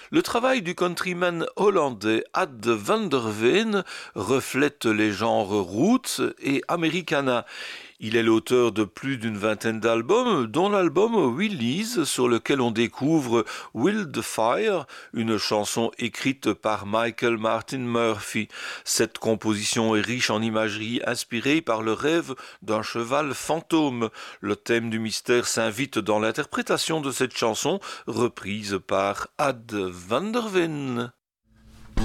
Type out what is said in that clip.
Le travail du countryman hollandais Ad van der Veen reflète les genres roots et americana. Il est l'auteur de plus d'une vingtaine d'albums, dont l'album Willys, sur lequel on découvre Wildfire, une chanson écrite par Michael Martin Murphey. Cette composition est riche en imagerie inspirée par le rêve d'un cheval fantôme. Le thème du mystère s'invite dans l'interprétation de cette chanson, reprise par Ad van der Veen.